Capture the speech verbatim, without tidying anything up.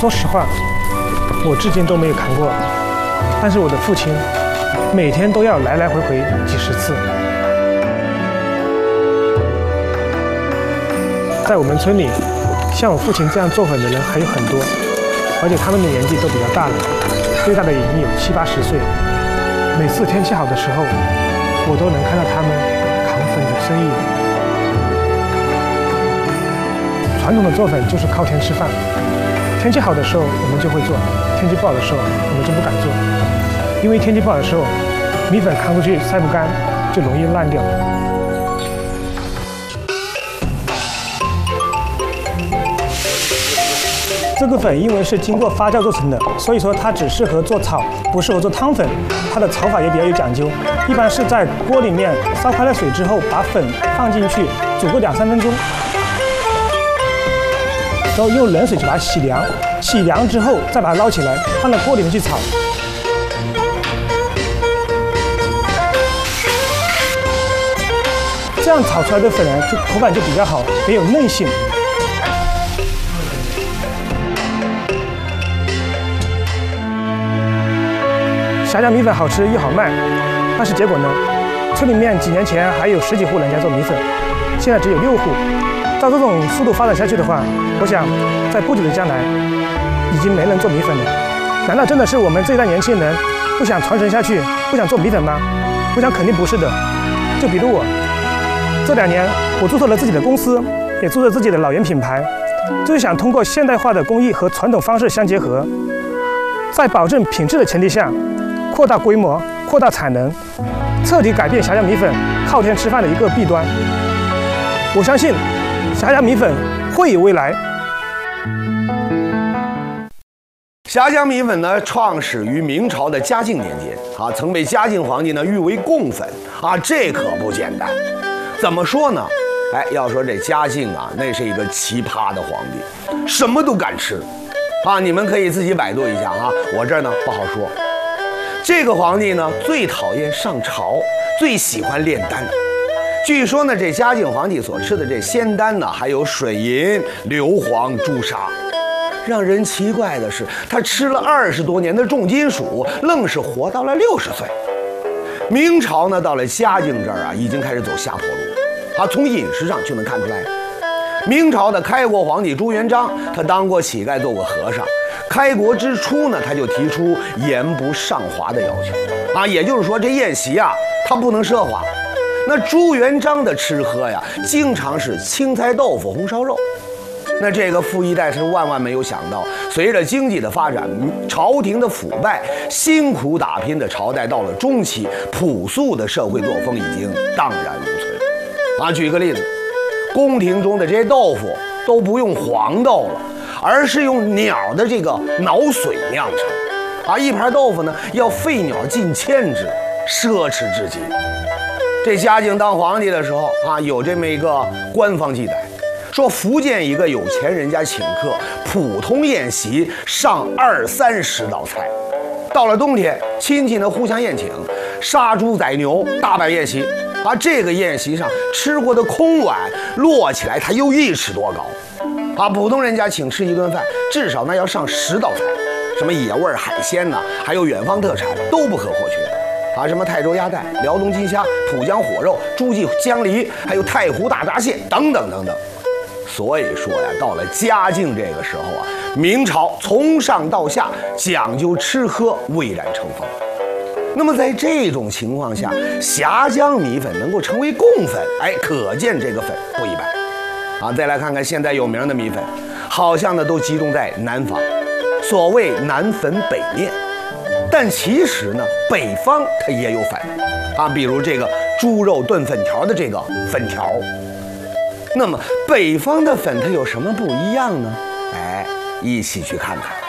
说实话，我至今都没有扛过，但是我的父亲每天都要来来回回几十次。在我们村里，像我父亲这样做粉的人还有很多，而且他们的年纪都比较大了，最大的已经有七八十岁。每次天气好的时候，我都能看到他们扛粉的身影。传统的做粉就是靠天吃饭，天气好的时候我们就会做，天气不好的时候我们就不敢做，因为天气不好的时候，米粉扛出去晒不干，就容易烂掉。这个粉因为是经过发酵做成的，所以说它只适合做炒，不适合做汤粉。它的炒法也比较有讲究，一般是在锅里面烧开了水之后，把粉放进去煮个两三分钟，然后用冷水去把它洗凉，洗凉之后再把它捞起来，放到锅里面去炒。这样炒出来的粉呢，就口感就比较好，也有韧性。峡江米粉好吃又好卖，但是结果呢？村里面几年前还有十几户人家做米粉，现在只有六户。照这种速度发展下去的话，我想在不久的将来，已经没人做米粉了。难道真的是我们这一代年轻人不想传承下去，不想做米粉吗？我想肯定不是的。就比如我，这两年我注册了自己的公司，也注册自己的老源品牌，就是想通过现代化的工艺和传统方式相结合，在保证品质的前提下，扩大规模，扩大产能，彻底改变峡江米粉靠天吃饭的一个弊端。我相信峡江米粉会有未来。 峡江米粉呢，创始于明朝的嘉靖年间，啊，曾被嘉靖皇帝呢誉为贡粉，啊，这可不简单。怎么说呢？哎，要说这嘉靖啊，那是一个奇葩的皇帝，什么都敢吃，啊，你们可以自己百度一下啊，我这儿呢不好说。这个皇帝呢，最讨厌上朝，最喜欢炼丹。据说呢，这嘉靖皇帝所吃的这仙丹呢，还有水银、硫磺、朱砂。让人奇怪的是，他吃了二十多年的重金属，愣是活到了六十岁。明朝呢，到了嘉靖这儿啊，已经开始走下坡路，啊，从饮食上就能看出来。明朝的开国皇帝朱元璋，他当过乞丐，做过和尚。开国之初呢，他就提出盐不上华的要求，啊，也就是说这宴席啊，他不能奢华。那朱元璋的吃喝呀，经常是青菜豆腐、红烧肉。那这个富一代是万万没有想到，随着经济的发展，朝廷的腐败，辛苦打拼的朝代到了中期，朴素的社会作风已经荡然无存。啊，举个例子，宫廷中的这些豆腐都不用黄豆了，而是用鸟的这个脑髓酿成。啊，一盘豆腐呢要废鸟近千只，奢侈至极。这嘉靖当皇帝的时候啊，有这么一个官方记载，说福建一个有钱人家请客，普通宴席上二三十道菜。到了冬天，亲戚呢互相宴请，杀猪宰牛，大摆宴席。啊，这个宴席上吃过的空碗摞起来，它有一尺多高。啊，普通人家请吃一顿饭，至少呢要上十道菜，什么野味海鲜呐，还有远方特产都不可或缺。啊，什么泰州鸭蛋、辽东金虾、浦江火肉、诸暨江梨，还有太湖大闸蟹等等等等。所以说呀，到了嘉靖这个时候啊，明朝从上到下讲究吃喝，蔚然成风。那么在这种情况下，峡江米粉能够成为贡粉，哎，可见这个粉不一般。啊，再来看看现在有名的米粉，好像呢都集中在南方，所谓南粉北面。但其实呢，北方它也有粉，啊，比如这个猪肉炖粉条的这个粉条。那么北方的粉它有什么不一样呢？哎，一起去看看。